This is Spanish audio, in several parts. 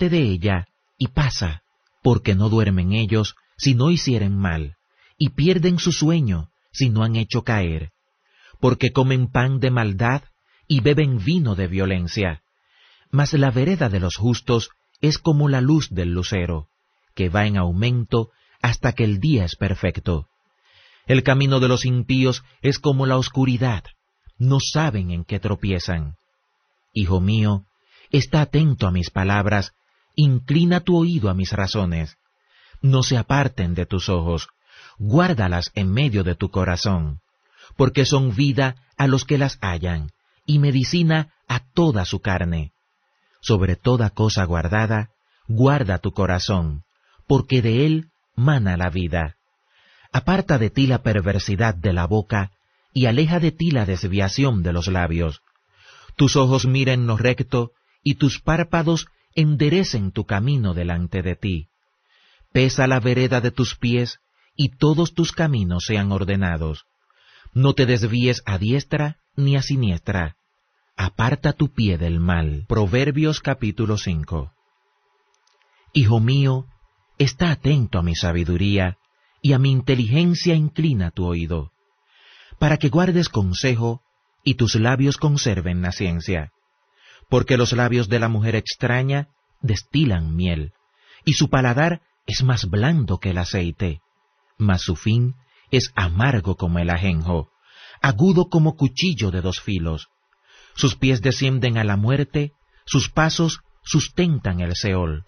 aléjate de ella y pasa, porque no duermen ellos si no hicieren mal, y pierden su sueño si no han hecho caer, porque comen pan de maldad y beben vino de violencia. Mas la vereda de los justos es como la luz del lucero, que va en aumento hasta que el día es perfecto. El camino de los impíos es como la oscuridad, no saben en qué tropiezan. Hijo mío, está atento a mis palabras, inclina tu oído a mis razones. No se aparten de tus ojos, guárdalas en medio de tu corazón, porque son vida a los que las hallan, y medicina a toda su carne. Sobre toda cosa guardada, guarda tu corazón, porque de él mana la vida. Aparta de ti la perversidad de la boca, y aleja de ti la desviación de los labios. Tus ojos miren lo recto, y tus párpados enderecen tu camino delante de ti. Pesa la vereda de tus pies, y todos tus caminos sean ordenados. No te desvíes a diestra ni a siniestra. Aparta tu pie del mal. Proverbios capítulo 5. Hijo mío, está atento a mi sabiduría, y a mi inteligencia inclina tu oído, para que guardes consejo, y tus labios conserven la ciencia. Porque los labios de la mujer extraña destilan miel, y su paladar es más blando que el aceite, mas su fin es amargo como el ajenjo, agudo como cuchillo de 2 filos. Sus pies descienden a la muerte, sus pasos sustentan el Seol.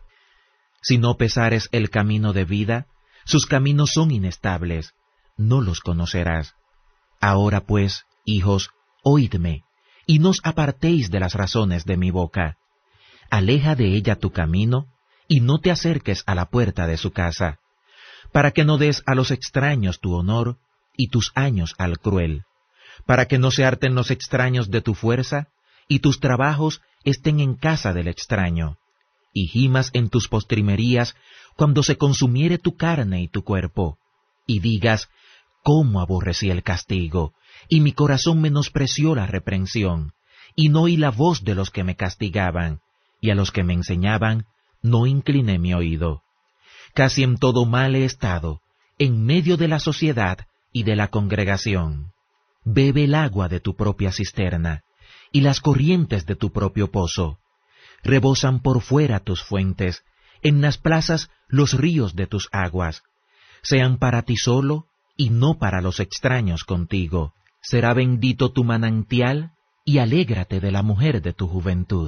Si no pesares el camino de vida, sus caminos son inestables, no los conocerás. Ahora pues, hijos, oídme, y no os apartéis de las razones de mi boca. Aleja de ella tu camino, y no te acerques a la puerta de su casa, para que no des a los extraños tu honor, y tus años al cruel, para que no se harten los extraños de tu fuerza, y tus trabajos estén en casa del extraño, y gimas en tus postrimerías cuando se consumiere tu carne y tu cuerpo, y digas, cómo aborrecí el castigo, y mi corazón menospreció la reprensión, y no oí la voz de los que me castigaban, y a los que me enseñaban no incliné mi oído. Casi en todo mal he estado, en medio de la sociedad y de la congregación. Bebe el agua de tu propia cisterna, y las corrientes de tu propio pozo. Rebosan por fuera tus fuentes, en las plazas los ríos de tus aguas. Sean para ti solo, y no para los extraños contigo. Será bendito tu manantial, y alégrate de la mujer de tu juventud.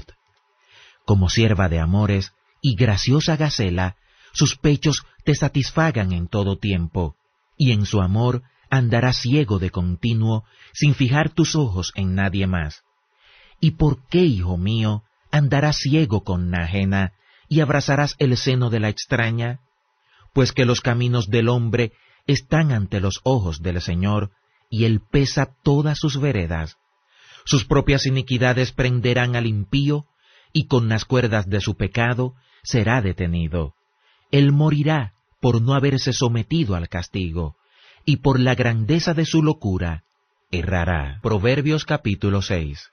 Como sierva de amores y graciosa gacela, sus pechos te satisfagan en todo tiempo, y en su amor andarás ciego de continuo, sin fijar tus ojos en nadie más. ¿Y por qué, hijo mío, andarás ciego con la ajena, y abrazarás el seno de la extraña? Pues que los caminos del hombre están ante los ojos del Señor, y él pesa todas sus veredas. Sus propias iniquidades prenderán al impío, y con las cuerdas de su pecado será detenido. Él morirá por no haberse sometido al castigo, y por la grandeza de su locura errará. Proverbios capítulo 6.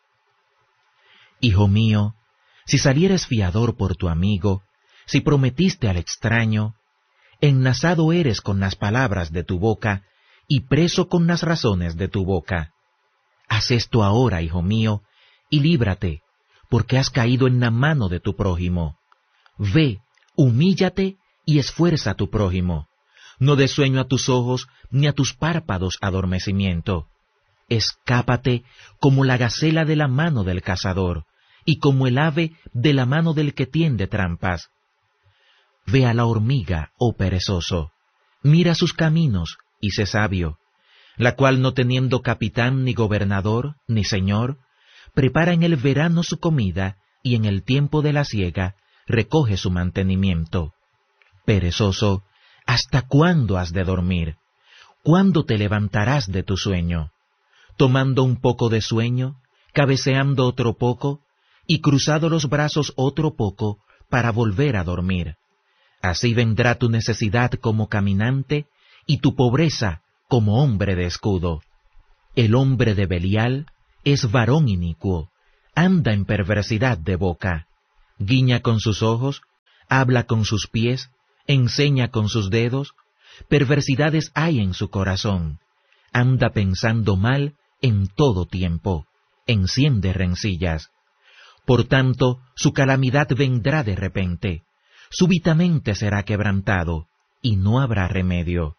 Hijo mío, si salieres fiador por tu amigo, si prometiste al extraño, enlazado eres con las palabras de tu boca, y preso con las razones de tu boca. Haz esto ahora, hijo mío, y líbrate, porque has caído en la mano de tu prójimo. Ve, humíllate y esfuerza a tu prójimo. No des sueño a tus ojos, ni a tus párpados adormecimiento. Escápate como la gacela de la mano del cazador, y como el ave de la mano del que tiende trampas. Ve a la hormiga, oh perezoso, mira sus caminos, y sé sabio, la cual no teniendo capitán ni gobernador, ni señor, prepara en el verano su comida, y en el tiempo de la siega recoge su mantenimiento. Perezoso, ¿hasta cuándo has de dormir? ¿Cuándo te levantarás de tu sueño? Tomando un poco de sueño, cabeceando otro poco, y cruzado los brazos otro poco, para volver a dormir. Así vendrá tu necesidad como caminante, y tu pobreza como hombre de escudo. El hombre de Belial es varón inicuo, anda en perversidad de boca, guiña con sus ojos, habla con sus pies, enseña con sus dedos, perversidades hay en su corazón, anda pensando mal en todo tiempo, enciende rencillas. Por tanto, su calamidad vendrá de repente, súbitamente será quebrantado, y no habrá remedio.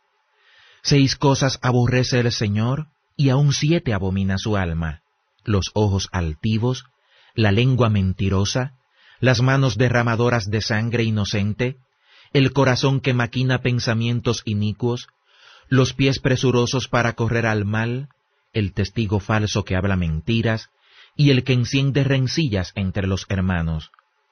6 cosas aborrece el Señor, y aun 7 abomina su alma: los ojos altivos, la lengua mentirosa, las manos derramadoras de sangre inocente, el corazón que maquina pensamientos inicuos, los pies presurosos para correr al mal, el testigo falso que habla mentiras, y el que enciende rencillas entre los hermanos.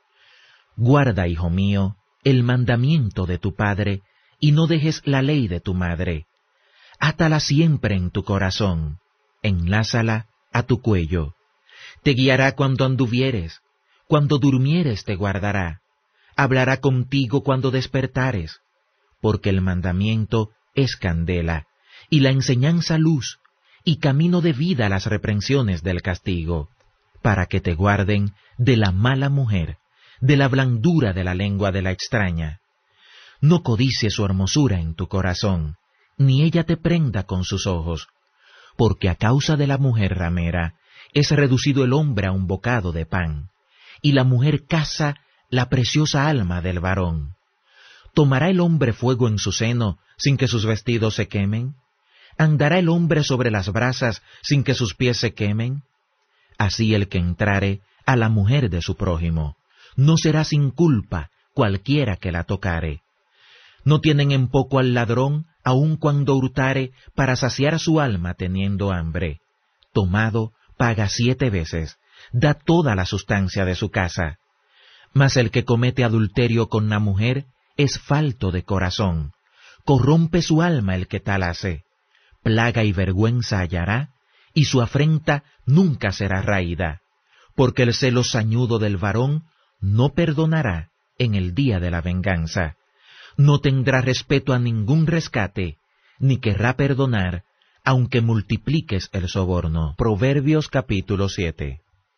Guarda, hijo mío, el mandamiento de tu padre, y no dejes la ley de tu madre. Átala siempre en tu corazón, enlázala a tu cuello. Te guiará cuando anduvieres, cuando durmieres te guardará, hablará contigo cuando despertares, porque el mandamiento es candela, y la enseñanza luz, y camino de vida las reprensiones del castigo, para que te guarden de la mala mujer, de la blandura de la lengua de la extraña. No codicies su hermosura en tu corazón, ni ella te prenda con sus ojos, porque a causa de la mujer ramera es reducido el hombre a un bocado de pan, y la mujer caza la preciosa alma del varón. ¿Tomará el hombre fuego en su seno sin que sus vestidos se quemen? ¿Andará el hombre sobre las brasas sin que sus pies se quemen? Así el que entrare a la mujer de su prójimo, no será sin culpa cualquiera que la tocare. No tienen en poco al ladrón, aun cuando hurtare, para saciar su alma teniendo hambre. Tomado, paga 7 veces, da toda la sustancia de su casa. Mas el que comete adulterio con la mujer es falto de corazón, corrompe su alma el que tal hace. Plaga y vergüenza hallará, y su afrenta nunca será raída, porque el celo sañudo del varón no perdonará en el día de la venganza. No tendrá respeto a ningún rescate, ni querrá perdonar, aunque multipliques el soborno. Proverbios capítulo 7.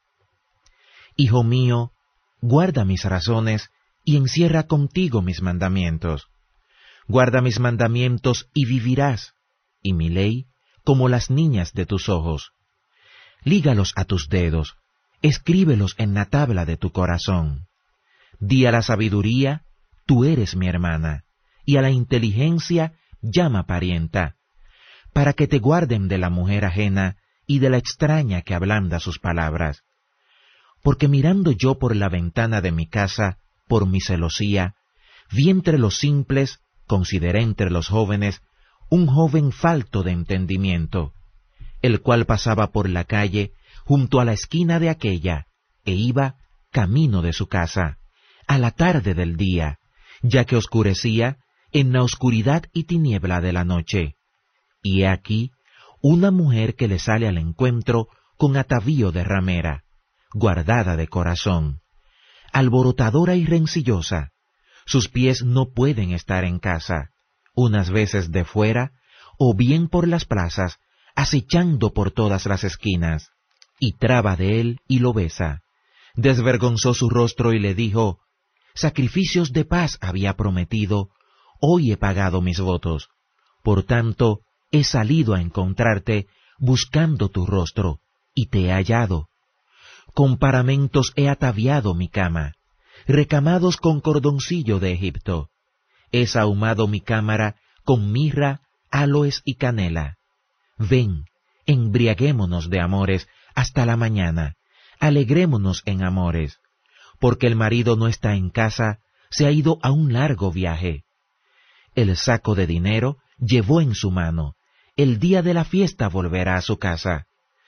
Hijo mío, guarda mis razones, y encierra contigo mis mandamientos. Guarda mis mandamientos y vivirás, y mi ley como las niñas de tus ojos. Lígalos a tus dedos, escríbelos en la tabla de tu corazón. Di a la sabiduría, tú eres mi hermana, y a la inteligencia llama parienta, para que te guarden de la mujer ajena y de la extraña que ablanda sus palabras. Porque mirando yo por la ventana de mi casa, por mi celosía, vi entre los simples, consideré entre los jóvenes, un joven falto de entendimiento, el cual pasaba por la calle junto a la esquina de aquella, e iba camino de su casa, a la tarde del día, ya que oscurecía en la oscuridad y tiniebla de la noche. Y he aquí una mujer que le sale al encuentro con atavío de ramera, guardada de corazón, alborotadora y rencillosa. Sus pies no pueden estar en casa, unas veces de fuera, o bien por las plazas, acechando por todas las esquinas, y traba de él y lo besa. Desvergonzó su rostro y le dijo: sacrificios de paz había prometido, hoy he pagado mis votos. Por tanto, he salido a encontrarte, buscando tu rostro, y te he hallado. Con paramentos he ataviado mi cama, recamados con cordoncillo de Egipto. He sahumado mi cámara con mirra, áloes y canela. Ven, embriaguémonos de amores hasta la mañana, alegrémonos en amores, porque el marido no está en casa, se ha ido a un largo viaje. El saco de dinero llevó en su mano, el día de la fiesta volverá a su casa.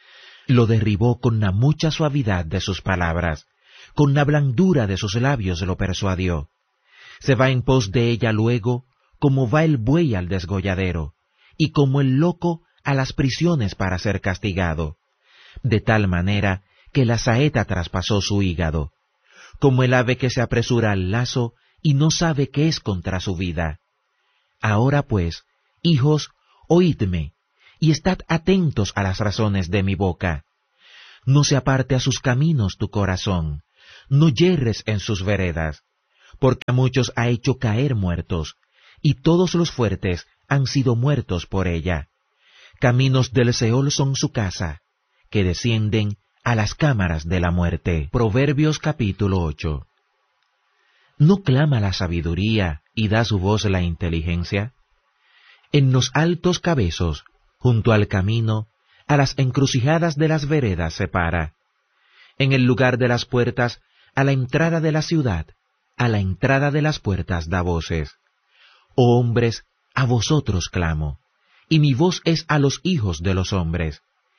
Lo derribó con la mucha suavidad de sus palabras, con la blandura de sus labios lo persuadió. Se va en pos de ella luego, como va el buey al desgolladero, y como el loco a las prisiones para ser castigado, de tal manera que la saeta traspasó su hígado, como el ave que se apresura al lazo y no sabe qué es contra su vida. Ahora pues, hijos, oídme, y estad atentos a las razones de mi boca. No se aparte a sus caminos tu corazón, no yerres en sus veredas, porque a muchos ha hecho caer muertos, y todos los fuertes han sido muertos por ella. Caminos del Seol son su casa, que descienden a las cámaras de la muerte. Proverbios capítulo 8. ¿No clama la sabiduría y da su voz la inteligencia? En los altos cabezos, junto al camino, a las encrucijadas de las veredas se para. En el lugar de las puertas, a la entrada de la ciudad, a la entrada de las puertas da voces. Oh hombres, a vosotros clamo, y mi voz es a los hijos de los hombres.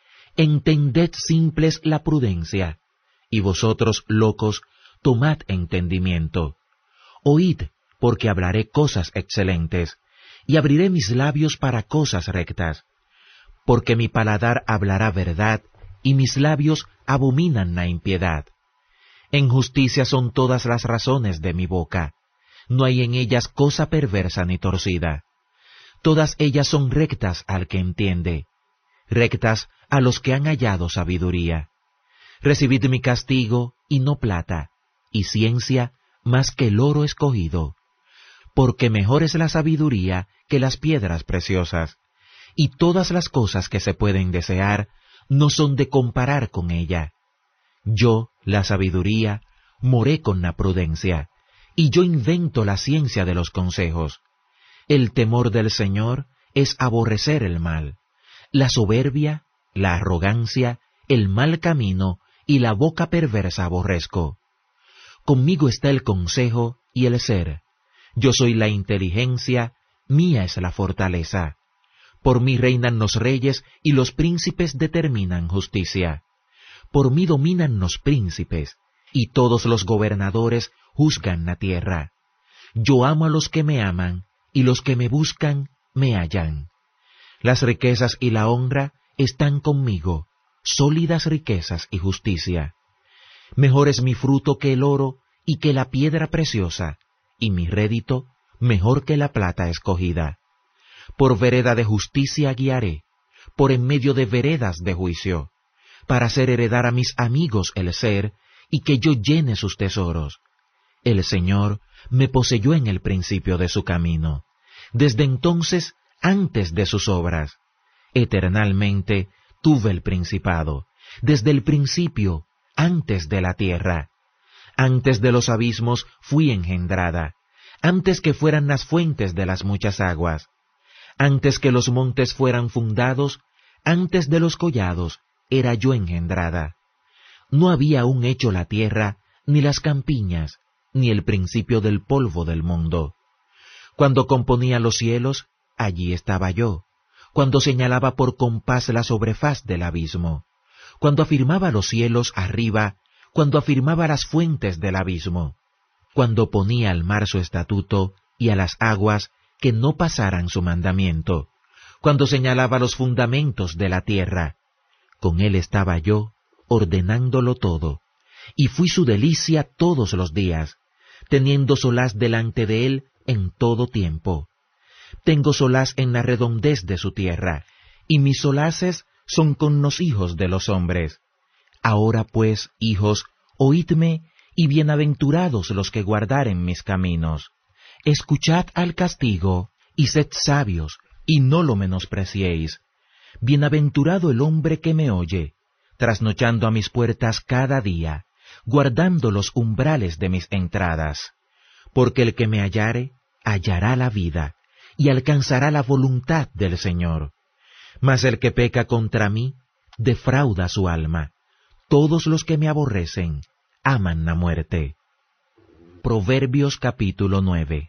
Entended simples la prudencia, y vosotros locos, tomad entendimiento. Oíd, porque hablaré cosas excelentes, y abriré mis labios para cosas rectas. Porque mi paladar hablará verdad, y mis labios abominan la impiedad. En justicia son todas las razones de mi boca, no hay en ellas cosa perversa ni torcida. Todas ellas son rectas al que entiende, rectas a los que han hallado sabiduría. Recibid mi castigo, y no plata, y ciencia más que el oro escogido. Porque mejor es la sabiduría que las piedras preciosas, y todas las cosas que se pueden desear no son de comparar con ella. Yo, la sabiduría, moré con la prudencia, y yo invento la ciencia de los consejos. El temor del Señor es aborrecer el mal, la soberbia, la arrogancia, el mal camino y la boca perversa aborrezco. Conmigo está el consejo y el ser. Yo soy la inteligencia, mía es la fortaleza. Por mí reinan los reyes y los príncipes determinan justicia. Por mí dominan los príncipes, y todos los gobernadores juzgan la tierra. Yo amo a los que me aman, y los que me buscan me hallan. Las riquezas y la honra están conmigo, sólidas riquezas y justicia. Mejor es mi fruto que el oro y que la piedra preciosa, y mi rédito mejor que la plata escogida. Por vereda de justicia guiaré, por en medio de veredas de juicio, para hacer heredar a mis amigos el ser, y que yo llene sus tesoros. El Señor me poseyó en el principio de su camino, desde entonces antes de sus obras. Eternalmente tuve el principado, desde el principio, antes de la tierra. Antes de los abismos fui engendrada, antes que fueran las fuentes de las muchas aguas. Antes que los montes fueran fundados, antes de los collados, era yo engendrada. No había aún hecho la tierra, ni las campiñas, ni el principio del polvo del mundo. Cuando componía los cielos, allí estaba yo. Cuando señalaba por compás la sobrefaz del abismo. Cuando afirmaba los cielos arriba, cuando afirmaba las fuentes del abismo. Cuando ponía al mar su estatuto, y a las aguas que no pasaran su mandamiento. Cuando señalaba los fundamentos de la tierra. Con él estaba yo, ordenándolo todo, y fui su delicia todos los días, teniendo solaz delante de él en todo tiempo. Tengo solaz en la redondez de su tierra, y mis solaces son con los hijos de los hombres. Ahora pues, hijos, oídme, y bienaventurados los que guardaren mis caminos. Escuchad al castigo, y sed sabios, y no lo menospreciéis. Bienaventurado el hombre que me oye, trasnochando a mis puertas cada día, guardando los umbrales de mis entradas. Porque el que me hallare, hallará la vida, y alcanzará la voluntad del Señor. Mas el que peca contra mí, defrauda su alma. Todos los que me aborrecen, aman la muerte. Proverbios capítulo 9.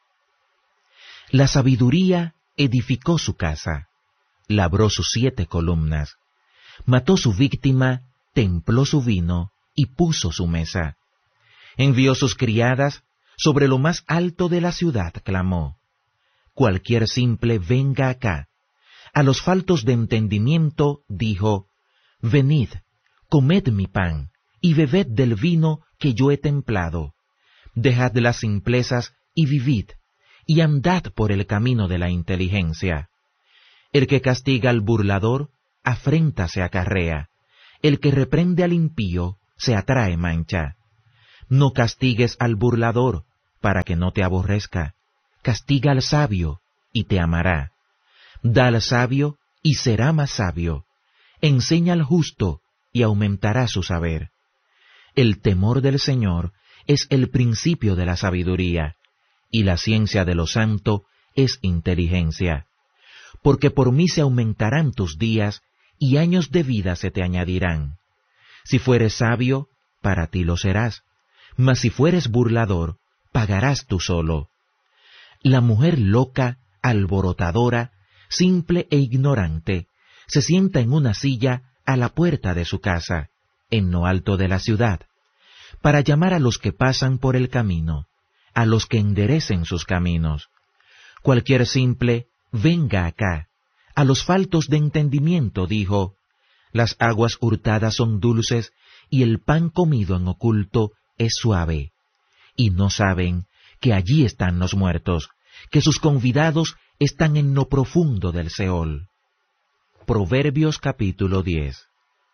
La sabiduría edificó su casa, labró sus 7 columnas, mató su víctima, templó su vino y puso su mesa. Envió sus criadas, sobre lo más alto de la ciudad clamó. Cualquier simple venga acá. A los faltos de entendimiento dijo, venid, comed mi pan, y bebed del vino que yo he templado. Dejad las simplezas y vivid, y andad por el camino de la inteligencia. El que castiga al burlador, afrenta se acarrea. El que reprende al impío, se atrae mancha. No castigues al burlador, para que no te aborrezca. Castiga al sabio, y te amará. Da al sabio, y será más sabio. Enseña al justo, y aumentará su saber. El temor del Señor es el principio de la sabiduría, y la ciencia de lo santo es inteligencia. Porque por mí se aumentarán tus días, y años de vida se te añadirán. Si fueres sabio, para ti lo serás, mas si fueres burlador, pagarás tú solo. La mujer loca, alborotadora, simple e ignorante, se sienta en una silla a la puerta de su casa, en lo alto de la ciudad, para llamar a los que pasan por el camino, a los que enderecen sus caminos. Cualquier simple, venga acá. A los faltos de entendimiento dijo, las aguas hurtadas son dulces, y el pan comido en oculto es suave. Y no saben que allí están los muertos, que sus convidados están en lo profundo del Seol. Proverbios capítulo 10.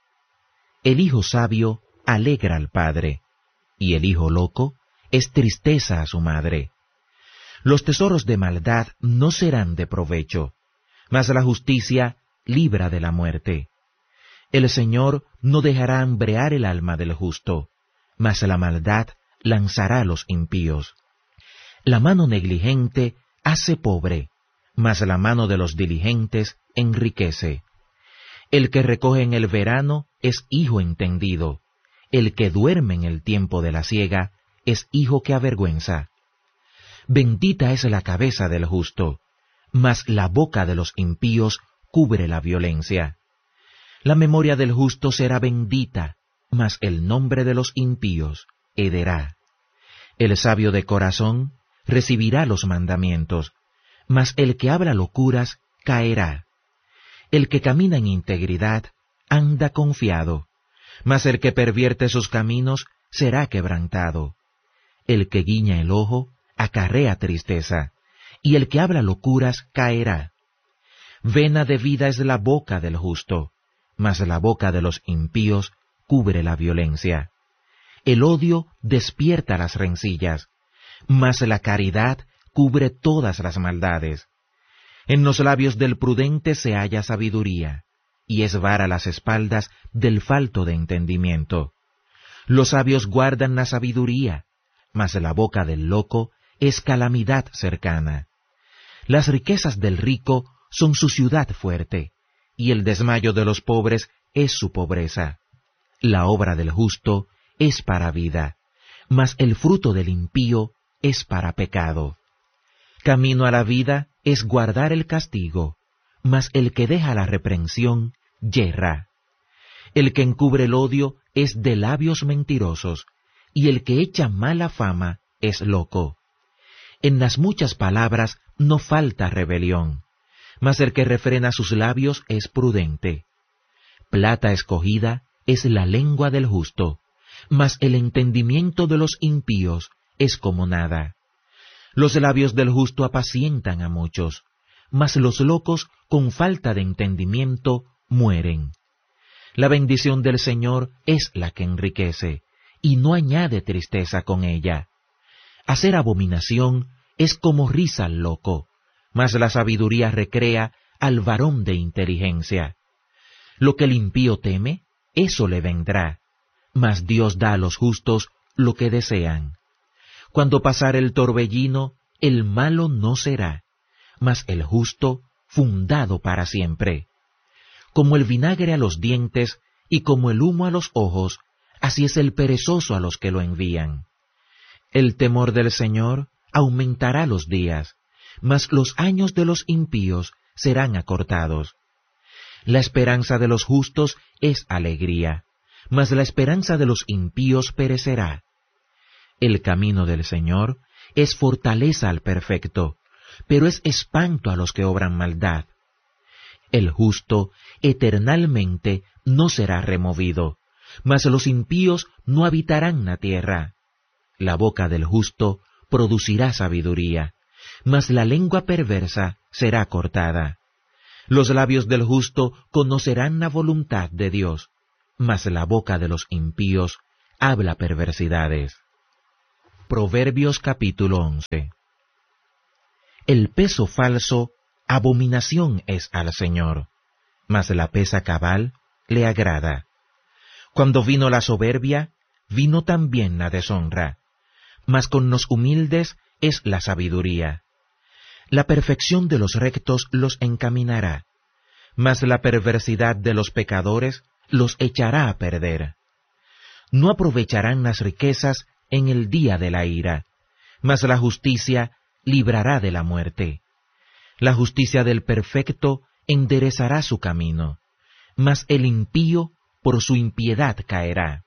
El hijo sabio alegra al padre, y el hijo loco es tristeza a su madre. Los tesoros de maldad no serán de provecho, mas la justicia libra de la muerte. El Señor no dejará hambrear el alma del justo, mas la maldad lanzará a los impíos. La mano negligente hace pobre, mas la mano de los diligentes enriquece. El que recoge en el verano es hijo entendido, el que duerme en el tiempo de la siega es hijo que avergüenza. Bendita es la cabeza del justo, mas la boca de los impíos cubre la violencia. La memoria del justo será bendita, mas el nombre de los impíos hederá. El sabio de corazón recibirá los mandamientos, mas el que habla locuras caerá. El que camina en integridad anda confiado, mas el que pervierte sus caminos será quebrantado. El que guiña el ojo acarrea tristeza, y el que habla locuras caerá. Vena de vida es la boca del justo, mas la boca de los impíos cubre la violencia. El odio despierta las rencillas, mas la caridad cubre todas las maldades. En los labios del prudente se halla sabiduría, y es vara las espaldas del falto de entendimiento. Los sabios guardan la sabiduría, mas la boca del loco es calamidad cercana. Las riquezas del rico son su ciudad fuerte, y el desmayo de los pobres es su pobreza. La obra del justo es para vida, mas el fruto del impío es para pecado. Camino a la vida es guardar el castigo, mas el que deja la reprensión yerra. El que encubre el odio es de labios mentirosos, y el que echa mala fama es loco. En las muchas palabras no falta rebelión, mas el que refrena sus labios es prudente. Plata escogida es la lengua del justo, mas el entendimiento de los impíos es como nada. Los labios del justo apacientan a muchos, mas los locos con falta de entendimiento mueren. La bendición del Señor es la que enriquece, y no añade tristeza con ella. Hacer abominación es como risa al loco, mas la sabiduría recrea al varón de inteligencia. Lo que el impío teme, eso le vendrá, mas Dios da a los justos lo que desean. Cuando pasare el torbellino, el malo no será, mas el justo fundado para siempre. Como el vinagre a los dientes y como el humo a los ojos, así es el perezoso a los que lo envían. El temor del Señor aumentará los días, mas los años de los impíos serán acortados. La esperanza de los justos es alegría, mas la esperanza de los impíos perecerá. El camino del Señor es fortaleza al perfecto, pero es espanto a los que obran maldad. El justo eternalmente no será removido, mas los impíos no habitarán la tierra. La boca del justo producirá sabiduría, mas la lengua perversa será cortada. Los labios del justo conocerán la voluntad de Dios, mas la boca de los impíos habla perversidades. Proverbios capítulo 11. El peso falso, abominación es al Señor, mas la pesa cabal le agrada. Cuando vino la soberbia, vino también la deshonra, mas con los humildes es la sabiduría. La perfección de los rectos los encaminará, mas la perversidad de los pecadores los echará a perder. No aprovecharán las riquezas en el día de la ira, mas la justicia librará de la muerte. La justicia del perfecto enderezará su camino, mas el impío por su impiedad caerá.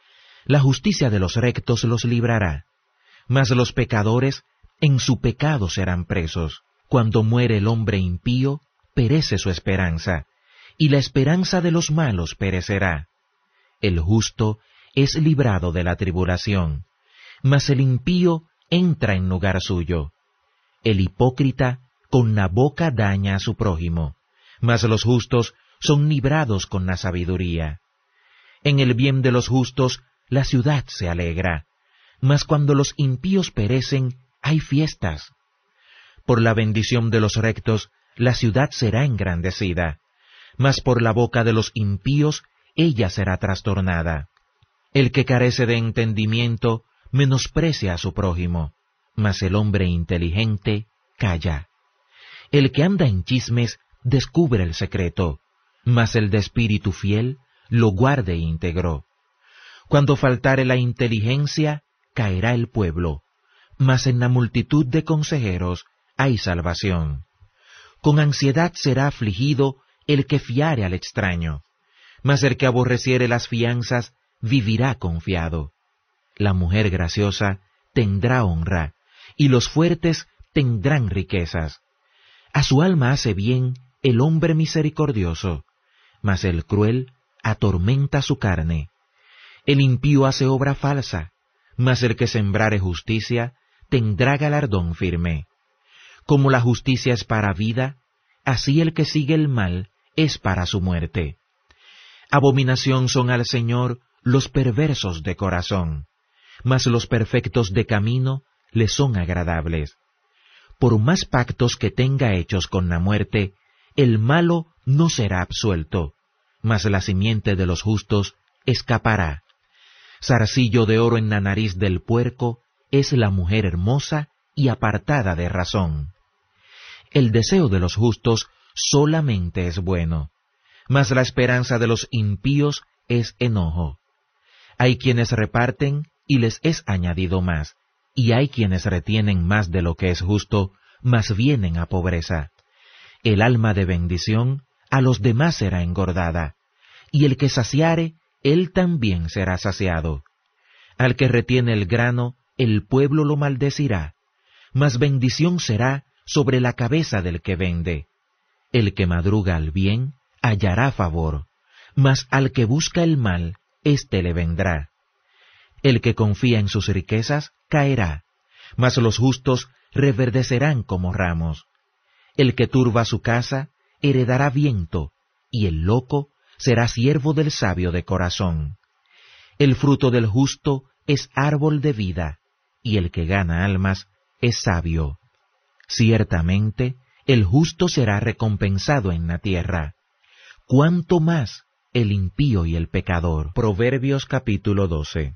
La justicia de los rectos los librará, mas los pecadores en su pecado serán presos. Cuando muere el hombre impío, perece su esperanza, y la esperanza de los malos perecerá. El justo es librado de la tribulación, mas el impío entra en lugar suyo. El hipócrita con la boca daña a su prójimo, mas los justos son librados con la sabiduría. En el bien de los justos la ciudad se alegra, mas cuando los impíos perecen hay fiestas. Por la bendición de los rectos la ciudad será engrandecida, mas por la boca de los impíos ella será trastornada. El que carece de entendimiento menosprecia a su prójimo, mas el hombre inteligente calla. El que anda en chismes descubre el secreto, mas el de espíritu fiel lo guarda íntegro. Cuando faltare la inteligencia, caerá el pueblo, mas en la multitud de consejeros hay salvación. Con ansiedad será afligido el que fiare al extraño, mas el que aborreciere las fianzas vivirá confiado. La mujer graciosa tendrá honra, y los fuertes tendrán riquezas. A su alma hace bien el hombre misericordioso, mas el cruel atormenta su carne. El impío hace obra falsa, mas el que sembrare justicia tendrá galardón firme. Como la justicia es para vida, así el que sigue el mal es para su muerte. Abominación son al Señor los perversos de corazón, mas los perfectos de camino le son agradables. Por más pactos que tenga hechos con la muerte, el malo no será absuelto, mas la simiente de los justos escapará. Zarcillo de oro en la nariz del puerco es la mujer hermosa y apartada de razón. El deseo de los justos solamente es bueno, mas la esperanza de los impíos es enojo. Hay quienes reparten y les es añadido más, y hay quienes retienen más de lo que es justo, mas vienen a pobreza. El alma de bendición a los demás será engordada, y el que saciare, él también será saciado. Al que retiene el grano, el pueblo lo maldecirá, mas bendición será sobre la cabeza del que vende. El que madruga al bien hallará favor, mas al que busca el mal, éste le vendrá. El que confía en sus riquezas caerá, mas los justos reverdecerán como ramos. El que turba su casa heredará viento, y el loco será siervo del sabio de corazón. El fruto del justo es árbol de vida, y el que gana almas es sabio. Ciertamente, el justo será recompensado en la tierra. ¿Cuánto más el impío y el pecador? Proverbios capítulo 12.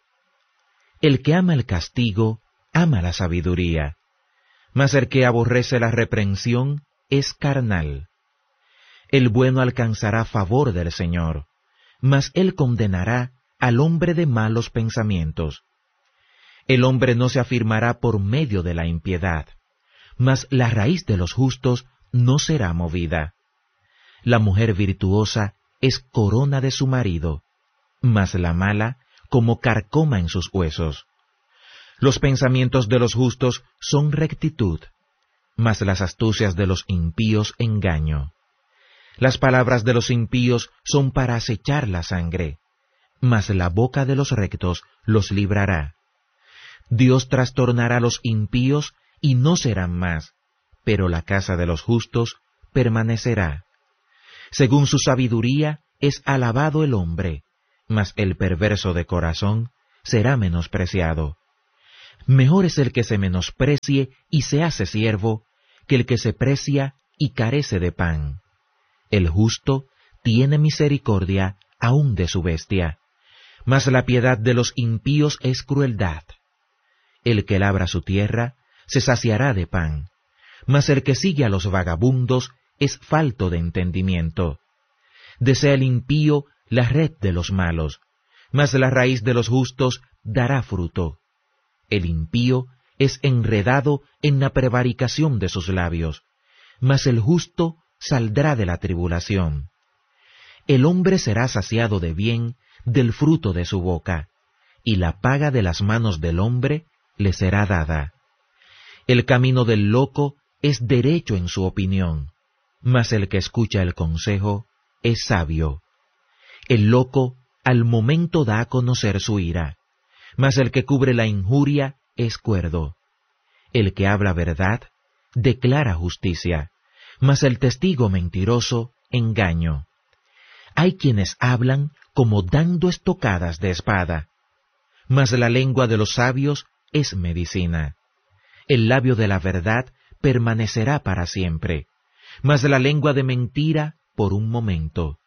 El que ama el castigo, ama la sabiduría, mas el que aborrece la reprensión es carnal. El bueno alcanzará favor del Señor, mas él condenará al hombre de malos pensamientos. El hombre no se afirmará por medio de la impiedad, mas la raíz de los justos no será movida. La mujer virtuosa es corona de su marido, mas la mala como carcoma en sus huesos. Los pensamientos de los justos son rectitud, mas las astucias de los impíos engaño. Las palabras de los impíos son para acechar la sangre, mas la boca de los rectos los librará. Dios trastornará a los impíos y no serán más, pero la casa de los justos permanecerá. Según su sabiduría es alabado el hombre, mas el perverso de corazón será menospreciado. Mejor es el que se menosprecie y se hace siervo, que el que se precia y carece de pan. El justo tiene misericordia aun de su bestia, mas la piedad de los impíos es crueldad. El que labra su tierra se saciará de pan, mas el que sigue a los vagabundos es falto de entendimiento. Desea el impío la red de los malos, mas la raíz de los justos dará fruto. El impío es enredado en la prevaricación de sus labios, mas el justo saldrá de la tribulación. El hombre será saciado de bien del fruto de su boca, y la paga de las manos del hombre le será dada. El camino del loco es derecho en su opinión, mas el que escucha el consejo es sabio. El loco al momento da a conocer su ira, mas el que cubre la injuria es cuerdo. El que habla verdad declara justicia, mas el testigo mentiroso engaño. Hay quienes hablan como dando estocadas de espada, mas la lengua de los sabios es medicina. El labio de la verdad permanecerá para siempre, mas la lengua de mentira por un momento.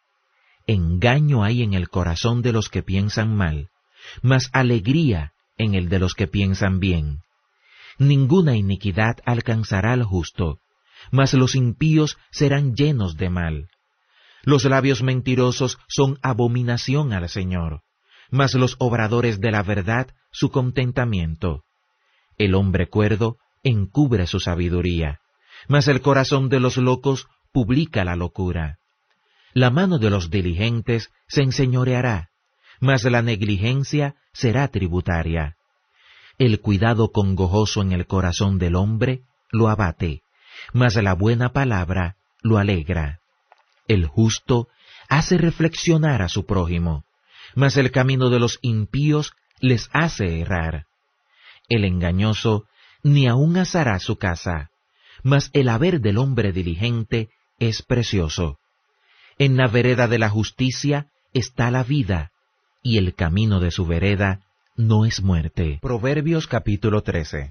Engaño hay en el corazón de los que piensan mal, mas alegría en el de los que piensan bien. Ninguna iniquidad alcanzará al justo, mas los impíos serán llenos de mal. Los labios mentirosos son abominación al Señor, mas los obradores de la verdad su contentamiento. El hombre cuerdo encubre su sabiduría, mas el corazón de los locos publica la locura. La mano de los diligentes se enseñoreará, mas la negligencia será tributaria. El cuidado congojoso en el corazón del hombre lo abate, mas la buena palabra lo alegra. El justo hace reflexionar a su prójimo, mas el camino de los impíos les hace errar. El engañoso ni aun asará su casa, mas el haber del hombre diligente es precioso. En la vereda de la justicia está la vida, y el camino de su vereda no es muerte. Proverbios capítulo 13.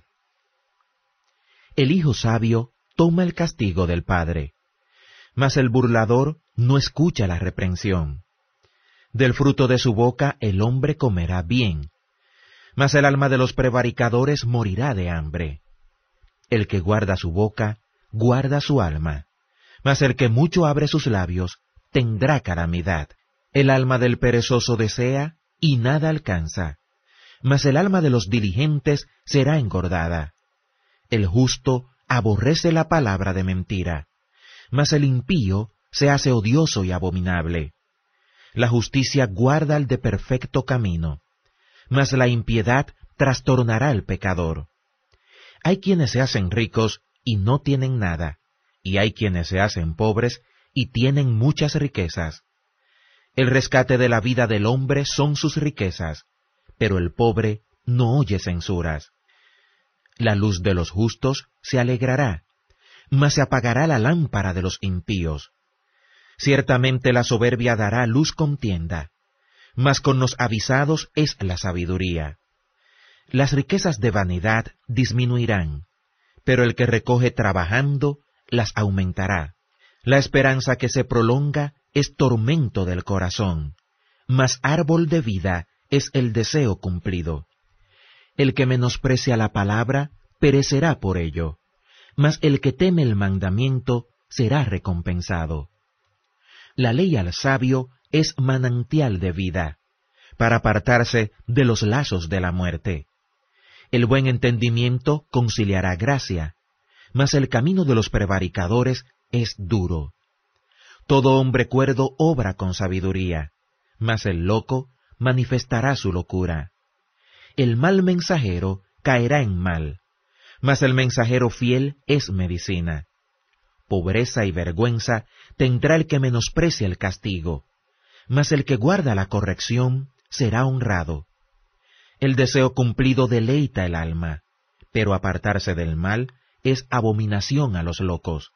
El hijo sabio toma el castigo del padre, mas el burlador no escucha la reprensión. Del fruto de su boca el hombre comerá bien, mas el alma de los prevaricadores morirá de hambre. El que guarda su boca, guarda su alma, mas el que mucho abre sus labios, tendrá calamidad. El alma del perezoso desea, y nada alcanza, mas el alma de los diligentes será engordada. El justo aborrece la palabra de mentira, mas el impío se hace odioso y abominable. La justicia guarda el de perfecto camino, mas la impiedad trastornará al pecador. Hay quienes se hacen ricos y no tienen nada, y hay quienes se hacen pobres y tienen muchas riquezas. El rescate de la vida del hombre son sus riquezas, pero el pobre no oye censuras. La luz de los justos se alegrará, mas se apagará la lámpara de los impíos. Ciertamente la soberbia dará luz contienda, mas con los avisados es la sabiduría. Las riquezas de vanidad disminuirán, pero el que recoge trabajando las aumentará. La esperanza que se prolonga es tormento del corazón, mas árbol de vida es el deseo cumplido. El que menosprecia la palabra perecerá por ello, mas el que teme el mandamiento será recompensado. La ley al sabio es manantial de vida, para apartarse de los lazos de la muerte. El buen entendimiento conciliará gracia, mas el camino de los prevaricadores es duro. Todo hombre cuerdo obra con sabiduría, mas el loco manifestará su locura. El mal mensajero caerá en mal, mas el mensajero fiel es medicina. Pobreza y vergüenza tendrá el que menosprecia el castigo, mas el que guarda la corrección será honrado. El deseo cumplido deleita el alma, pero apartarse del mal es abominación a los locos.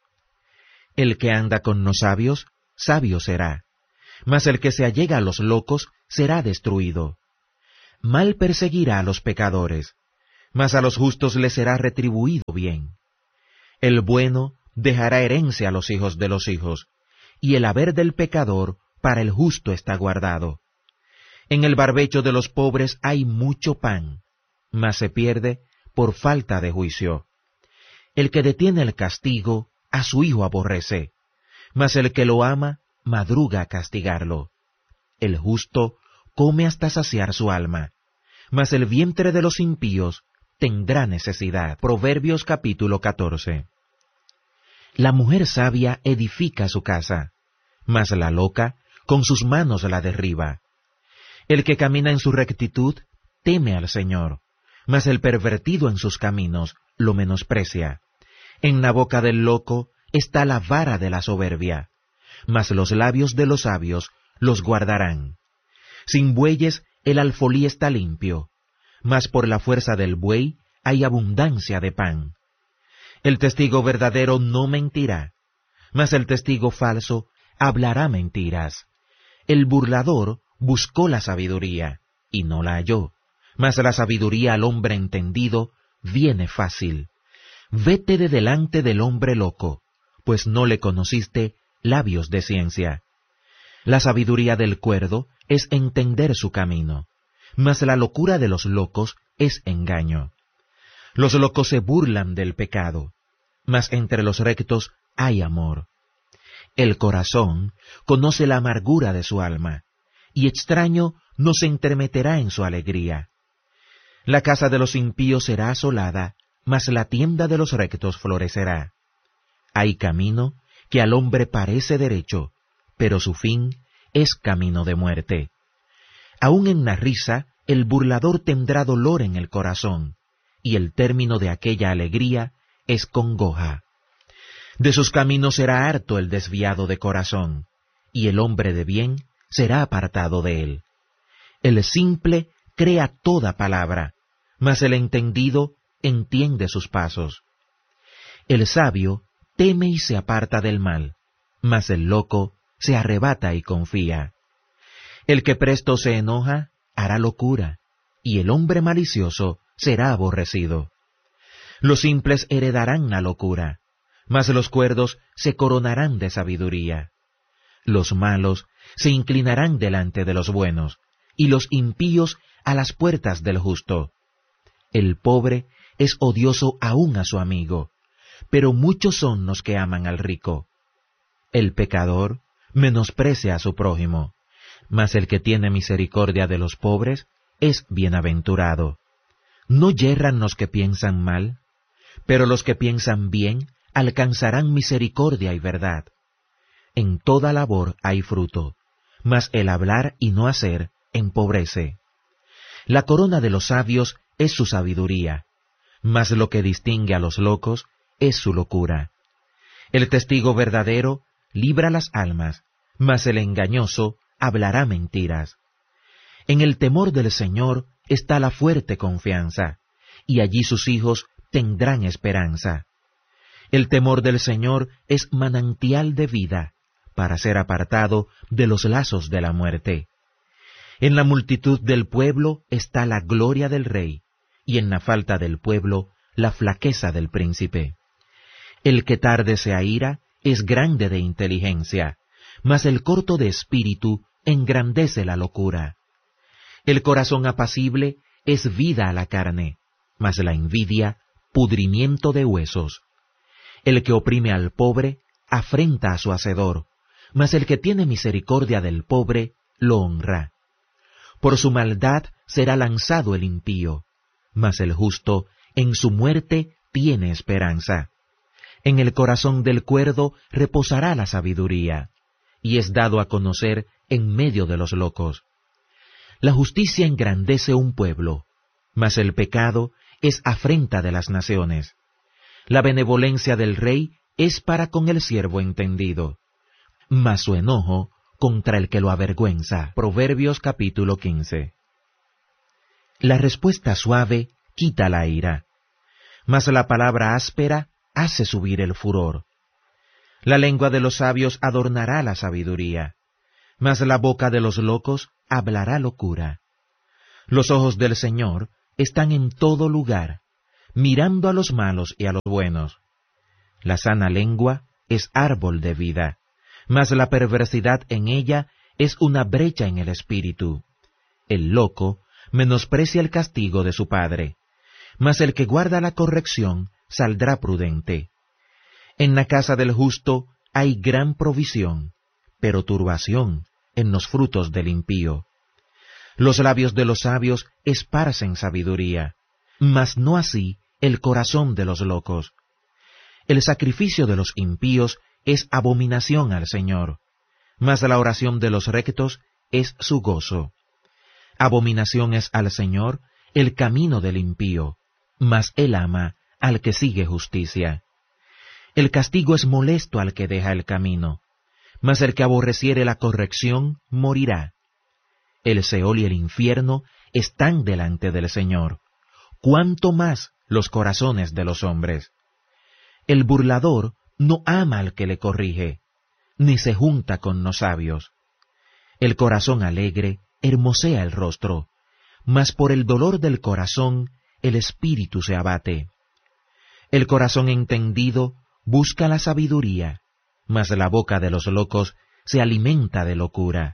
El que anda con los sabios, sabio será, mas el que se allega a los locos será destruido. Mal perseguirá a los pecadores, mas a los justos les será retribuido bien. El bueno dejará herencia a los hijos de los hijos, y el haber del pecador para el justo está guardado. En el barbecho de los pobres hay mucho pan, mas se pierde por falta de juicio. El que detiene el castigo, a su hijo aborrece, mas el que lo ama, madruga a castigarlo. El justo come hasta saciar su alma, mas el vientre de los impíos tendrá necesidad. Proverbios capítulo 14. La mujer sabia edifica su casa, mas la loca con sus manos la derriba. El que camina en su rectitud teme al Señor, mas el pervertido en sus caminos lo menosprecia. En la boca del loco está la vara de la soberbia, mas los labios de los sabios los guardarán. Sin bueyes el alfolí está limpio, mas por la fuerza del buey hay abundancia de pan. El testigo verdadero no mentirá, mas el testigo falso hablará mentiras. El burlador buscó la sabiduría, y no la halló, mas la sabiduría al hombre entendido viene fácil. Vete de delante del hombre loco, pues no le conociste labios de ciencia. La sabiduría del cuerdo es entender su camino, mas la locura de los locos es engaño. Los locos se burlan del pecado, mas entre los rectos hay amor. El corazón conoce la amargura de su alma, y extraño no se entremeterá en su alegría. La casa de los impíos será asolada, mas la tienda de los rectos florecerá. Hay camino que al hombre parece derecho, pero su fin es camino de muerte. Aun en la risa, el burlador tendrá dolor en el corazón, y el término de aquella alegría es congoja. De sus caminos será harto el desviado de corazón, y el hombre de bien será apartado de él. El simple crea toda palabra, mas el entendido entiende sus pasos. El sabio teme y se aparta del mal, mas el loco se arrebata y confía. El que presto se enoja hará locura, y el hombre malicioso será aborrecido. Los simples heredarán la locura, mas los cuerdos se coronarán de sabiduría. Los malos se inclinarán delante de los buenos, y los impíos a las puertas del justo. El pobre es odioso aún a su amigo, pero muchos son los que aman al rico. El pecador menosprecia a su prójimo, mas el que tiene misericordia de los pobres es bienaventurado. No yerran los que piensan mal, pero los que piensan bien alcanzarán misericordia y verdad. En toda labor hay fruto, mas el hablar y no hacer empobrece. La corona de los sabios es su sabiduría, mas lo que distingue a los locos es su locura. El testigo verdadero libra las almas, mas el engañoso hablará mentiras. En el temor del Señor está la fuerte confianza, y allí sus hijos tendrán esperanza. El temor del Señor es manantial de vida, para ser apartado de los lazos de la muerte. En la multitud del pueblo está la gloria del rey, y en la falta del pueblo la flaqueza del príncipe. El que tarde se aira es grande de inteligencia, mas el corto de espíritu engrandece la locura. El corazón apacible es vida a la carne, mas la envidia pudrimiento de huesos. El que oprime al pobre afrenta a su hacedor, mas el que tiene misericordia del pobre lo honra. Por su maldad será lanzado el impío, mas el justo en su muerte tiene esperanza. En el corazón del cuerdo reposará la sabiduría, y es dado a conocer en medio de los locos. La justicia engrandece un pueblo, mas el pecado es afrenta de las naciones. La benevolencia del rey es para con el siervo entendido, mas su enojo contra el que lo avergüenza. Proverbios capítulo 15. La respuesta suave quita la ira, mas la palabra áspera hace subir el furor. La lengua de los sabios adornará la sabiduría, mas la boca de los locos hablará locura. Los ojos del Señor están en todo lugar, mirando a los malos y a los buenos. La sana lengua es árbol de vida, mas la perversidad en ella es una brecha en el espíritu. El loco menosprecia el castigo de su padre, mas el que guarda la corrección saldrá prudente. En la casa del justo hay gran provisión, pero turbación en los frutos del impío. Los labios de los sabios esparcen sabiduría, mas no así el corazón de los locos. El sacrificio de los impíos es abominación al Señor, mas la oración de los rectos es su gozo. Abominación es al Señor el camino del impío, mas Él ama al que sigue justicia. El castigo es molesto al que deja el camino, mas el que aborreciere la corrección morirá. El Seol y el infierno están delante del Señor, cuánto más los corazones de los hombres. El burlador no ama al que le corrige, ni se junta con los sabios. El corazón alegre hermosea el rostro, mas por el dolor del corazón el espíritu se abate. El corazón entendido busca la sabiduría, mas la boca de los locos se alimenta de locura.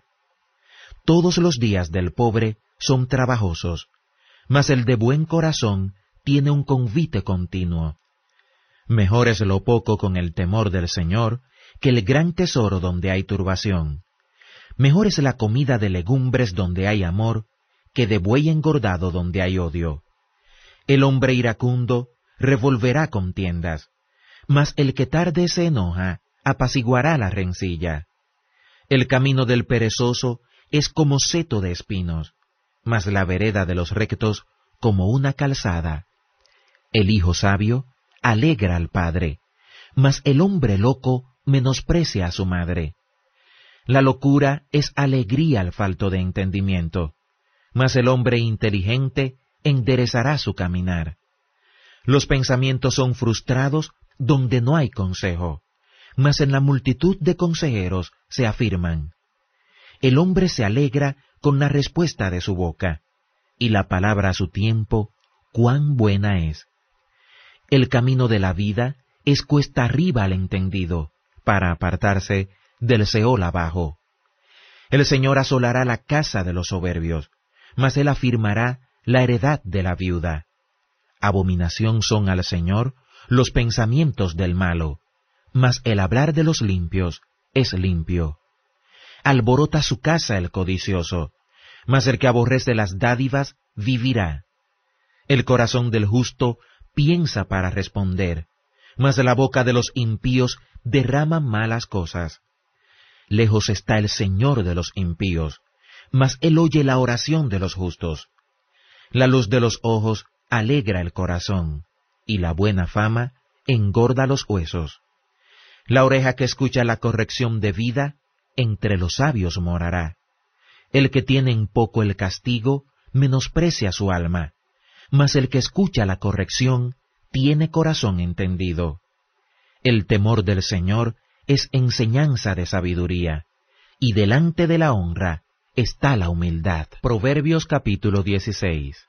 Todos los días del pobre son trabajosos, mas el de buen corazón tiene un convite continuo. Mejor es lo poco con el temor del Señor que el gran tesoro donde hay turbación. Mejor es la comida de legumbres donde hay amor que de buey engordado donde hay odio. El hombre iracundo revolverá contiendas, mas el que tarde se enoja apaciguará la rencilla. El camino del perezoso es como seto de espinos, mas la vereda de los rectos como una calzada. El hijo sabio alegra al padre, mas el hombre loco menosprecia a su madre. La locura es alegría al falto de entendimiento, mas el hombre inteligente enderezará su caminar. Los pensamientos son frustrados donde no hay consejo, mas en la multitud de consejeros se afirman. El hombre se alegra con la respuesta de su boca, y la palabra a su tiempo, cuán buena es. El camino de la vida es cuesta arriba al entendido, para apartarse del Seol abajo. El Señor asolará la casa de los soberbios, mas Él afirmará la heredad de la viuda. Abominación son al Señor los pensamientos del malo, mas el hablar de los limpios es limpio. Alborota su casa el codicioso, mas el que aborrece las dádivas vivirá. El corazón del justo piensa para responder, mas la boca de los impíos derrama malas cosas. Lejos está el Señor de los impíos, mas Él oye la oración de los justos. La luz de los ojos alegra el corazón, y la buena fama engorda los huesos. La oreja que escucha la corrección de vida, entre los sabios morará. El que tiene en poco el castigo, menosprecia su alma, mas el que escucha la corrección, tiene corazón entendido. El temor del Señor es enseñanza de sabiduría, y delante de la honra está la humildad. Proverbios capítulo 16.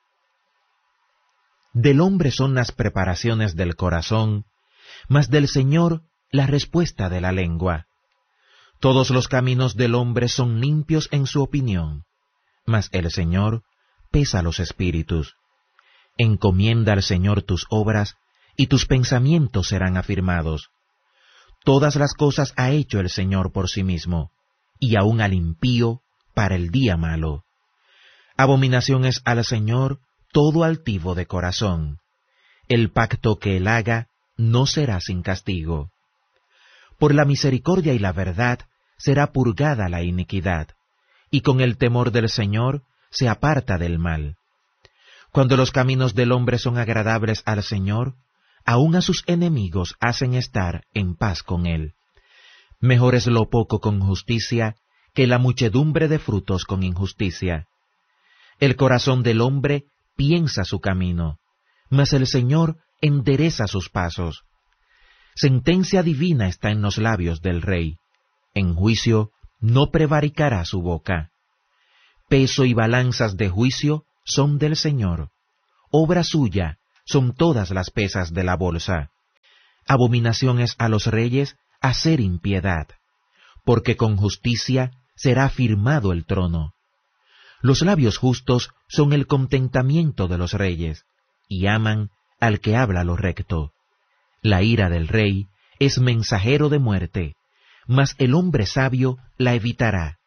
Del hombre son las preparaciones del corazón, mas del Señor la respuesta de la lengua. Todos los caminos del hombre son limpios en su opinión, mas el Señor pesa los espíritus. Encomienda al Señor tus obras, y tus pensamientos serán afirmados. Todas las cosas ha hecho el Señor por sí mismo, y aun al impío para el día malo. Abominación es al Señor todo altivo de corazón. El pacto que él haga no será sin castigo. Por la misericordia y la verdad será purgada la iniquidad, y con el temor del Señor se aparta del mal. Cuando los caminos del hombre son agradables al Señor, aun a sus enemigos hacen estar en paz con él. Mejor es lo poco con justicia que la muchedumbre de frutos con injusticia. El corazón del hombre piensa su camino, mas el Señor endereza sus pasos. Sentencia divina está en los labios del rey. En juicio no prevaricará su boca. Peso y balanzas de juicio son del Señor. Obra suya son todas las pesas de la bolsa. Abominación es a los reyes hacer impiedad, porque con justicia será firmado el trono. Los labios justos son el contentamiento de los reyes, y aman al que habla lo recto. La ira del rey es mensajero de muerte, mas el hombre sabio la evitará.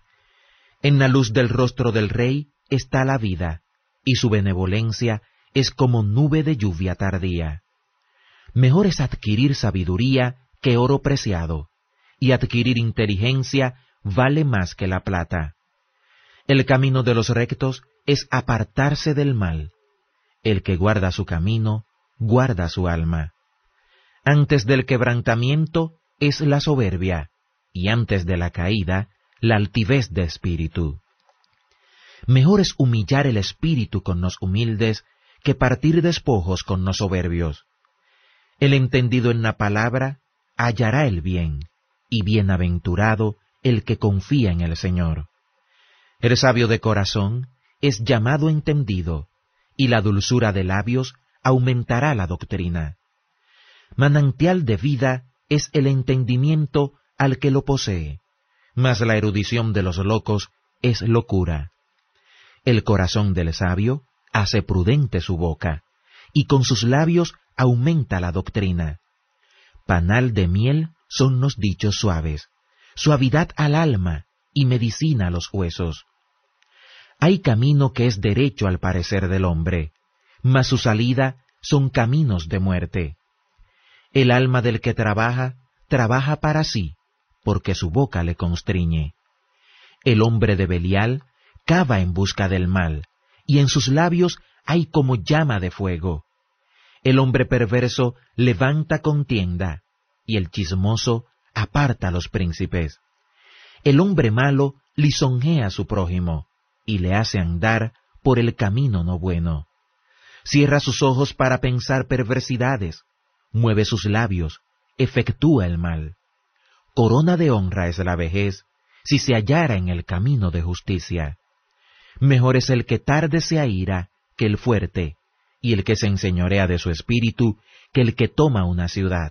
En la luz del rostro del rey está la vida, y su benevolencia es como nube de lluvia tardía. Mejor es adquirir sabiduría que oro preciado, y adquirir inteligencia vale más que la plata. El camino de los rectos es apartarse del mal. El que guarda su camino, guarda su alma. Antes del quebrantamiento es la soberbia, y antes de la caída, la altivez de espíritu. Mejor es humillar el espíritu con los humildes que partir despojos con los soberbios. El entendido en la palabra hallará el bien, y bienaventurado el que confía en el Señor. El sabio de corazón es llamado entendido, y la dulzura de labios aumentará la doctrina. Manantial de vida es el entendimiento al que lo posee, mas la erudición de los locos es locura. El corazón del sabio hace prudente su boca, y con sus labios aumenta la doctrina. Panal de miel son los dichos suaves, suavidad al alma y medicina a los huesos. Hay camino que es derecho al parecer del hombre, mas su salida son caminos de muerte. El alma del que trabaja, trabaja para sí, porque su boca le constriñe. El hombre de Belial cava en busca del mal, y en sus labios hay como llama de fuego. El hombre perverso levanta contienda, y el chismoso aparta a los príncipes. El hombre malo lisonjea a su prójimo, y le hace andar por el camino no bueno. Cierra sus ojos para pensar perversidades, mueve sus labios, efectúa el mal. Corona de honra es la vejez, si se hallara en el camino de justicia. Mejor es el que tarde se aira que el fuerte, y el que se enseñorea de su espíritu que el que toma una ciudad.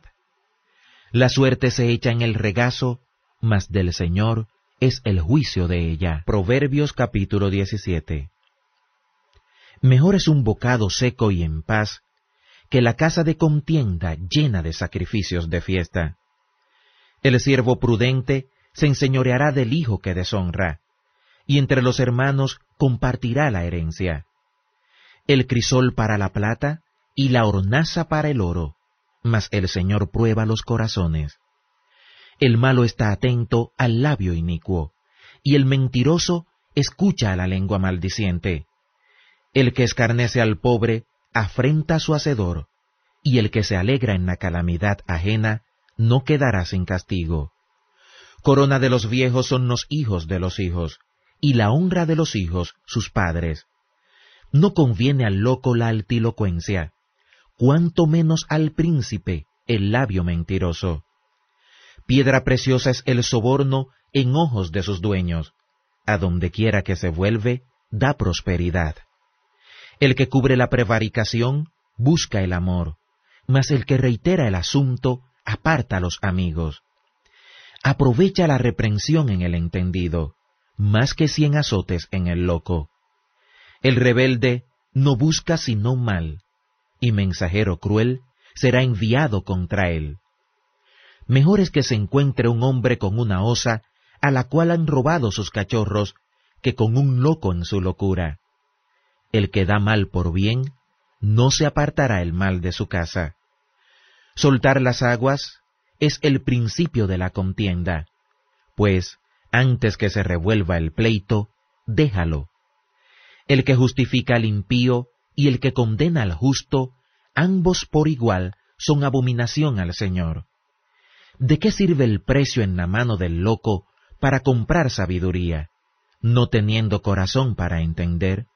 La suerte se echa en el regazo, mas del Señor es el juicio de ella. Proverbios capítulo 17. Mejor es un bocado seco y en paz, que la casa de contienda llena de sacrificios de fiesta. El siervo prudente se enseñoreará del hijo que deshonra, y entre los hermanos compartirá la herencia. El crisol para la plata y la hornaza para el oro, mas el Señor prueba los corazones. El malo está atento al labio inicuo, y el mentiroso escucha a la lengua maldiciente. El que escarnece al pobre afrenta a su hacedor, y el que se alegra en la calamidad ajena no quedará sin castigo. Corona de los viejos son los hijos de los hijos, y la honra de los hijos sus padres. No conviene al loco la altilocuencia, cuanto menos al príncipe el labio mentiroso. Piedra preciosa es el soborno en ojos de sus dueños, a donde quiera que se vuelve, da prosperidad. El que cubre la prevaricación busca el amor, mas el que reitera el asunto aparta a los amigos. Aprovecha la reprensión en el entendido, más que 100 azotes en el loco. El rebelde no busca sino mal, y mensajero cruel será enviado contra él. Mejor es que se encuentre un hombre con una osa, a la cual han robado sus cachorros, que con un loco en su locura. El que da mal por bien, no se apartará el mal de su casa. Soltar las aguas es el principio de la contienda, pues, antes que se revuelva el pleito, déjalo. El que justifica al impío y el que condena al justo, ambos por igual son abominación al Señor. ¿De qué sirve el precio en la mano del loco para comprar sabiduría, no teniendo corazón para entender?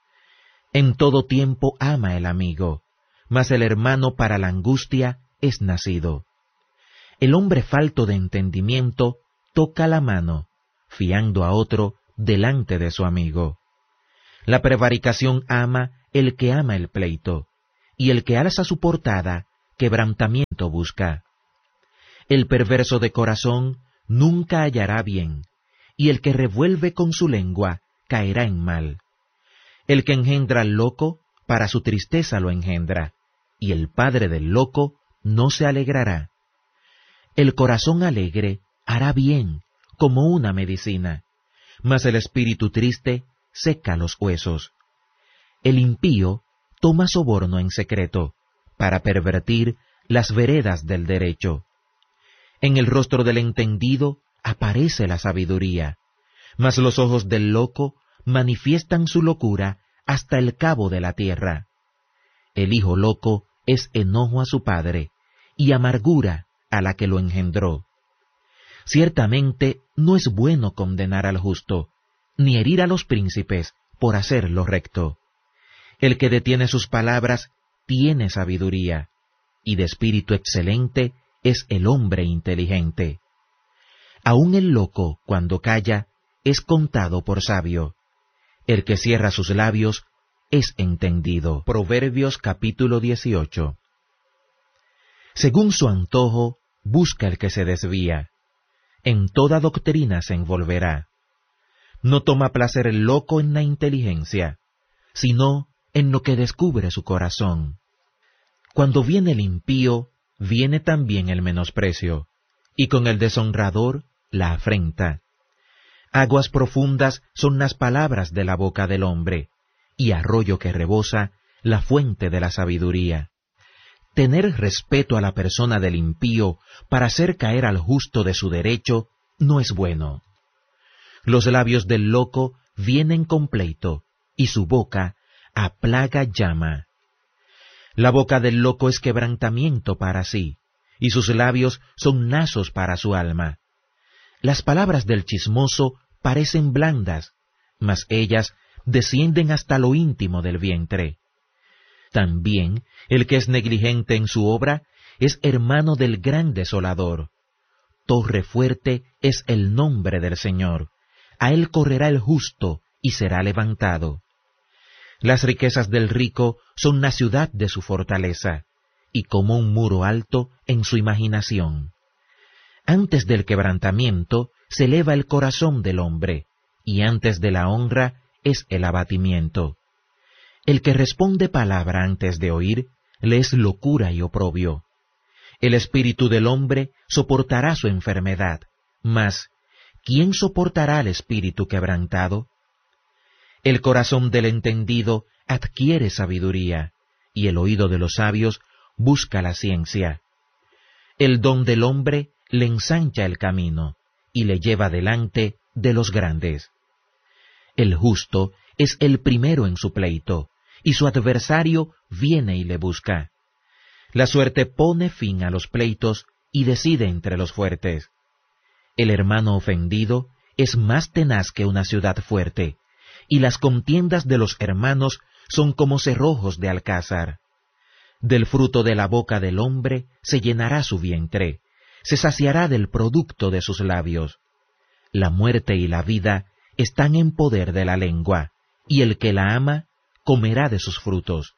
En todo tiempo ama el amigo, mas el hermano para la angustia es nacido. El hombre falto de entendimiento toca la mano, fiando a otro delante de su amigo. La prevaricación ama el que ama el pleito, y el que alza su portada, quebrantamiento busca. El perverso de corazón nunca hallará bien, y el que revuelve con su lengua caerá en mal. El que engendra al loco, para su tristeza lo engendra, y el padre del loco no se alegrará. El corazón alegre hará bien, como una medicina, mas el espíritu triste seca los huesos. El impío toma soborno en secreto, para pervertir las veredas del derecho. En el rostro del entendido aparece la sabiduría, mas los ojos del loco manifiestan su locura hasta el cabo de la tierra. El hijo loco es enojo a su padre, y amargura a la que lo engendró. Ciertamente no es bueno condenar al justo, ni herir a los príncipes por hacer lo recto. El que detiene sus palabras tiene sabiduría, y de espíritu excelente es el hombre inteligente. Aun el loco, cuando calla, es contado por sabio. El que cierra sus labios es entendido. Proverbios capítulo 18. Según su antojo, busca el que se desvía. En toda doctrina se envolverá. No toma placer el loco en la inteligencia, sino en lo que descubre su corazón. Cuando viene el impío, viene también el menosprecio, y con el deshonrador la afrenta. Aguas profundas son las palabras de la boca del hombre, y arroyo que rebosa la fuente de la sabiduría. Tener respeto a la persona del impío para hacer caer al justo de su derecho no es bueno. Los labios del loco vienen con pleito, y su boca a plaga llama. La boca del loco es quebrantamiento para sí, y sus labios son lazos para su alma. Las palabras del chismoso parecen blandas, mas ellas descienden hasta lo íntimo del vientre. También el que es negligente en su obra es hermano del gran desolador. Torre fuerte es el nombre del Señor, a él correrá el justo y será levantado. Las riquezas del rico son la ciudad de su fortaleza, y como un muro alto en su imaginación. Antes del quebrantamiento se eleva el corazón del hombre, y antes de la honra es el abatimiento. El que responde palabra antes de oír, le es locura y oprobio. El espíritu del hombre soportará su enfermedad, mas ¿quién soportará el espíritu quebrantado? El corazón del entendido adquiere sabiduría, y el oído de los sabios busca la ciencia. El don del hombre le ensancha el camino, y le lleva delante de los grandes. El justo es el primero en su pleito, y su adversario viene y le busca. La suerte pone fin a los pleitos y decide entre los fuertes. El hermano ofendido es más tenaz que una ciudad fuerte, y las contiendas de los hermanos son como cerrojos de alcázar. Del fruto de la boca del hombre se llenará su vientre, se saciará del producto de sus labios. La muerte y la vida están en poder de la lengua, y el que la ama comerá de sus frutos.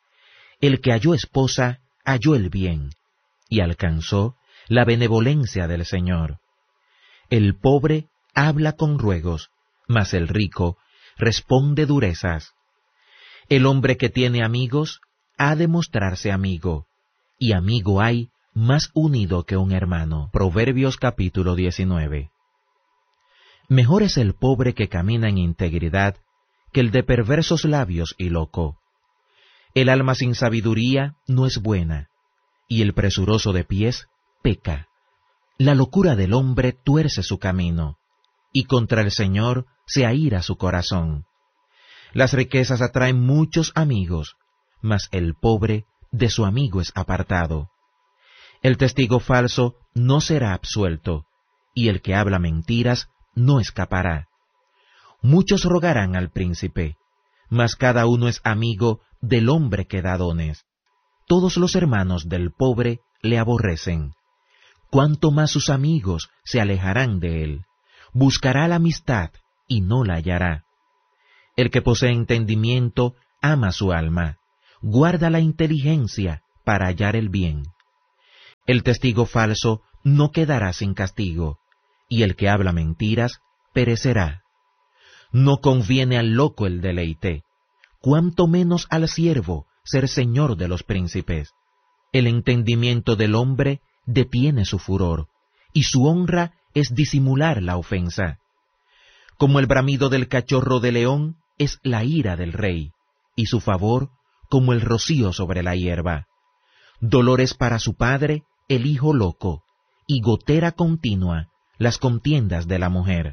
El que halló esposa halló el bien, y alcanzó la benevolencia del Señor. El pobre habla con ruegos, mas el rico responde durezas. El hombre que tiene amigos ha de mostrarse amigo, y amigo hay más unido que un hermano. Proverbios capítulo 19. Mejor es el pobre que camina en integridad que el de perversos labios y loco. El alma sin sabiduría no es buena, y el presuroso de pies peca. La locura del hombre tuerce su camino, y contra el Señor se aira su corazón. Las riquezas atraen muchos amigos, mas el pobre de su amigo es apartado. El testigo falso no será absuelto, y el que habla mentiras no escapará. Muchos rogarán al príncipe, mas cada uno es amigo del hombre que da dones. Todos los hermanos del pobre le aborrecen. Cuanto más sus amigos se alejarán de él. Buscará la amistad y no la hallará. El que posee entendimiento ama su alma, guarda la inteligencia para hallar el bien. El testigo falso no quedará sin castigo, y el que habla mentiras perecerá. No conviene al loco el deleite, cuanto menos al siervo ser señor de los príncipes. El entendimiento del hombre detiene su furor, y su honra es disimular la ofensa. Como el bramido del cachorro de león es la ira del rey, y su favor como el rocío sobre la hierba. Dolores para su padre el hijo loco, y gotera continua las contiendas de la mujer.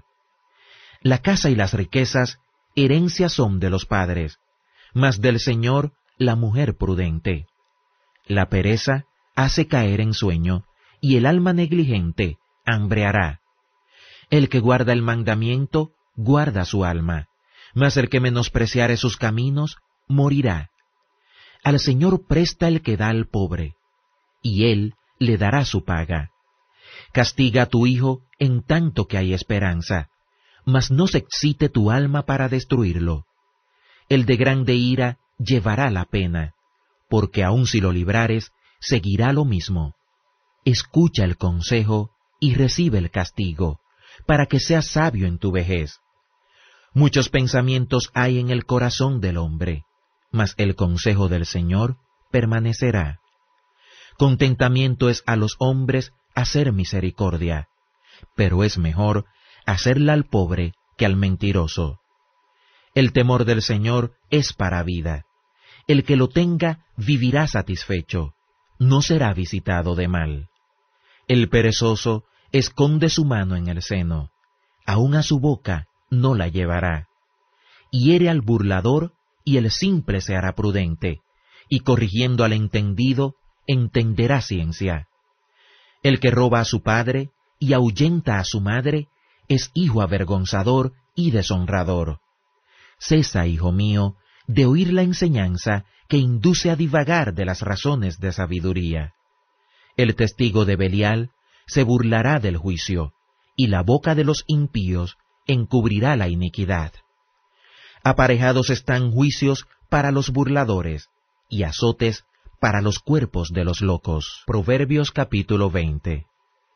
La casa y las riquezas herencia son de los padres, mas del Señor la mujer prudente. La pereza hace caer en sueño, y el alma negligente hambreará. El que guarda el mandamiento guarda su alma, mas el que menospreciare sus caminos morirá. Al Señor presta el que da al pobre, y Él le dará su paga. Castiga a tu hijo en tanto que hay esperanza, mas no se excite tu alma para destruirlo. El de grande ira llevará la pena, porque aun si lo librares, seguirá lo mismo. Escucha el consejo y recibe el castigo, para que seas sabio en tu vejez. Muchos pensamientos hay en el corazón del hombre, mas el consejo del Señor permanecerá. Contentamiento es a los hombres hacer misericordia, pero es mejor hacerla al pobre que al mentiroso. El temor del Señor es para vida. El que lo tenga vivirá satisfecho, no será visitado de mal. El perezoso esconde su mano en el seno, aun a su boca no la llevará. Hiere al burlador, y el simple se hará prudente, y corrigiendo al entendido, entenderá ciencia. El que roba a su padre, y ahuyenta a su madre, es hijo avergonzador y deshonrador. Cesa, hijo mío, de oír la enseñanza que induce a divagar de las razones de sabiduría. El testigo de Belial se burlará del juicio, y la boca de los impíos encubrirá la iniquidad. Aparejados están juicios para los burladores, y azotes para los cuerpos de los locos. Proverbios capítulo 20.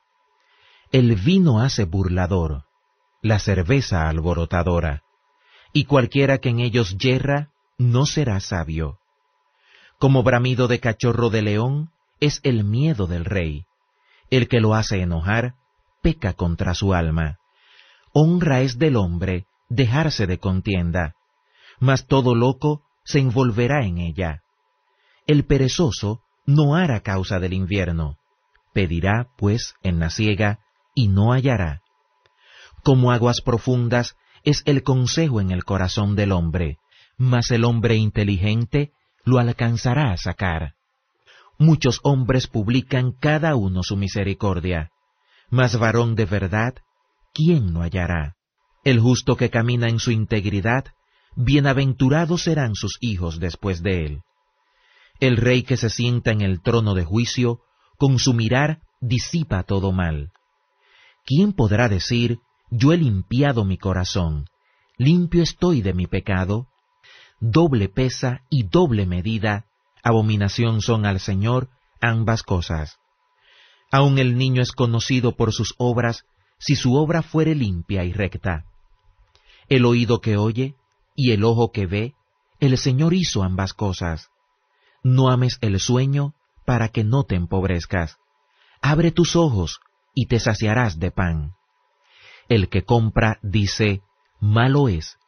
El vino hace burlador, la cerveza alborotadora, y cualquiera que en ellos yerra no será sabio. Como bramido de cachorro de león es el miedo del rey. El que lo hace enojar peca contra su alma. Honra es del hombre dejarse de contienda, mas todo loco se envolverá en ella. El perezoso no hará causa del invierno, pedirá, pues, en la siega, y no hallará. Como aguas profundas es el consejo en el corazón del hombre, mas el hombre inteligente lo alcanzará a sacar. Muchos hombres publican cada uno su misericordia, mas varón de verdad, ¿quién lo hallará? El justo que camina en su integridad, bienaventurados serán sus hijos después de él. El rey que se sienta en el trono de juicio, con su mirar disipa todo mal. ¿Quién podrá decir, yo he limpiado mi corazón, limpio estoy de mi pecado? Doble pesa y doble medida, abominación son al Señor ambas cosas. Aun el niño es conocido por sus obras, si su obra fuere limpia y recta. El oído que oye y el ojo que ve, el Señor hizo ambas cosas. No ames el sueño para que no te empobrezcas. Abre tus ojos y te saciarás de pan. El que compra dice, malo es,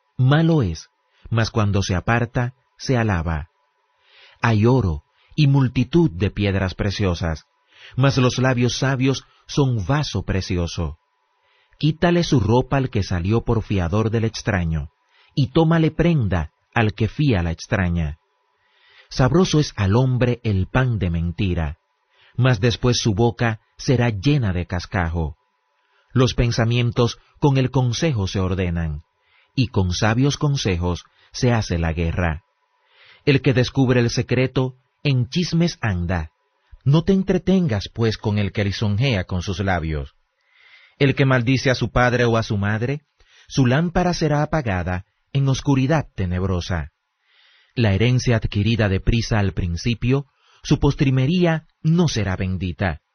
mas cuando se aparta, se alaba. Hay oro y multitud de piedras preciosas, mas los labios sabios son vaso precioso. Quítale su ropa al que salió por fiador del extraño, y tómale prenda al que fía la extraña. Sabroso es al hombre el pan de mentira, mas después su boca será llena de cascajo. Los pensamientos con el consejo se ordenan, y con sabios consejos se hace la guerra. El que descubre el secreto, en chismes anda. No te entretengas, pues, con el que lisonjea con sus labios. El que maldice a su padre o a su madre, su lámpara será apagada en oscuridad tenebrosa. la herencia adquirida deprisa al principio, su postrimería no será bendita.